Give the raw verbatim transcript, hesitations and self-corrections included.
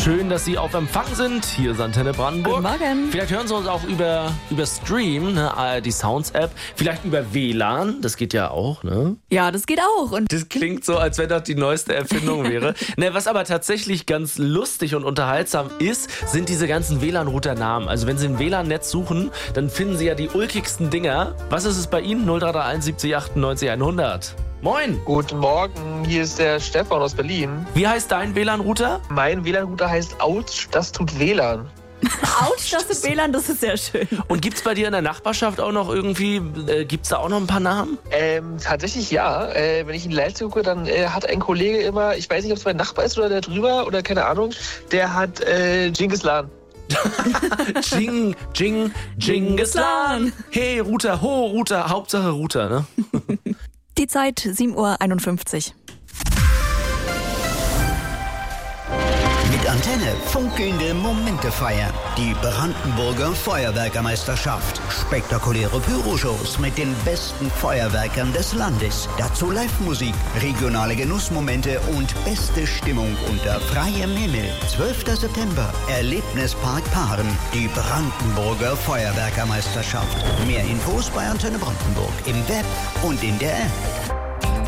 Schön, dass Sie auf Empfang sind. Hier ist Antenne Brandenburg. Guten Morgen. Vielleicht hören Sie uns auch über, über Stream, ne, A R D Sounds App. Vielleicht über W L A N, das geht ja auch, ne? Ja, das geht auch. Und Das klingt so, als wenn das die neueste Erfindung wäre. Ne, was aber tatsächlich ganz lustig und unterhaltsam ist, sind diese ganzen W L A N-Router-Namen. Also wenn Sie ein W L A N-Netz suchen, dann finden Sie ja die ulkigsten Dinger. Was ist es bei Ihnen? null drei drei eins siebzig achtundneunzig hundert. Moin! Guten Morgen, hier ist der Stefan aus Berlin. Wie heißt dein W L A N-Router? Mein W L A N-Router heißt Autsch, das tut W L A N. Autsch, das ist W L A N, das ist sehr schön. Und gibt's bei dir in der Nachbarschaft auch noch irgendwie, äh, gibt's da auch noch ein paar Namen? Ähm, tatsächlich ja. Äh, wenn ich in die Leipzig gucke, dann äh, hat ein Kollege immer, ich weiß nicht, ob es mein Nachbar ist oder der drüber oder keine Ahnung, der hat äh, Genghis Khan. Jing, Jing, Genghis Khan. Hey, Router, ho, Router, Hauptsache Router, ne? Die Zeit sieben Uhr einundfünfzig. Mit Antenne funkelnde Momente feiern. Die Brandenburger Feuerwerkermeisterschaft. Spektakuläre Pyroshows mit den besten Feuerwerkern des Landes. Dazu Live-Musik, regionale Genussmomente und beste Stimmung unter freiem Himmel. zwölfter September, Erlebnispark Paaren. Die Brandenburger Feuerwerkermeisterschaft. Mehr Infos bei Antenne Brandenburg im Web und in der App.